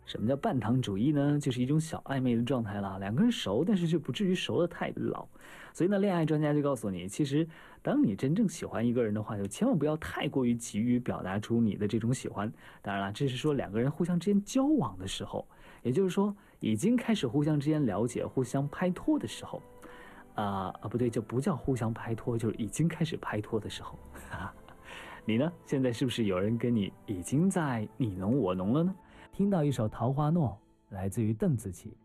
什么叫半糖主义呢？就是一种小暧昧的状态啦，两个人熟，但是却不至于熟得太老。所以呢，恋爱专家就告诉你，其实当你真正喜欢一个人的话，就千万不要太过于急于表达出你的这种喜欢。当然了，这是说两个人互相之间交往的时候，也就是说已经开始互相之间了解、互相拍拖的时候。不对，就不叫互相拍拖，就是已经开始拍拖的时候。你呢？现在是不是有人跟你已经在你侬我侬了呢？听到一首《桃花糯》，来自于邓紫棋。